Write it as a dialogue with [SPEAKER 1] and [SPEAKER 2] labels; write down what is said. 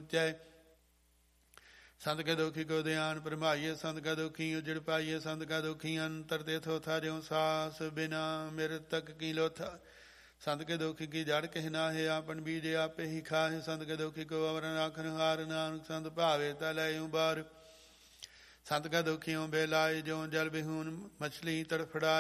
[SPEAKER 1] ਉਚੈ। ਸੰਤ ਕੈ ਦੁਖੀ ਕੋ ਧਿਆਨ ਪਰਮਾਈਏ, ਸੰਤ ਕੈ ਦੁਖੀ ਉਜੜ ਪਾਈਏ, ਸੰਤ ਕੈ ਦੁਖੀ ਅੰਤਰ ਤੇ ਥੋਥਾ, ਜਿਉ ਸਾਸ ਬਿਨਾ ਮਿਰਤਕ ਕੀ ਲੋਥਾ। ਸੰਤ ਕੇ ਦੁਖੀ ਕੀ ਜੜ ਕਹਿ ਨਾਹੇ, ਆਪਨ ਬੀਜ ਆਪੇ ਹੀ ਖਾਹੇ। ਸੰਤ ਕੇ ਦੁਖੀ ਕੋ ਅਵਰਨ ਆਖਨ ਹਾਰ, ਨਾਨਕ ਸੰਤ ਭਾਵੇ ਤਾ ਲੈ ਉਬਾਰ। ਸੰਤ ਕੈ ਦੁਖੀਓਂ ਬੇਲਾਏ, ਜਿਉ ਜਲ ਬਿਹੂਨ ਮਛਲੀ ਤੜਫੜਾਏ।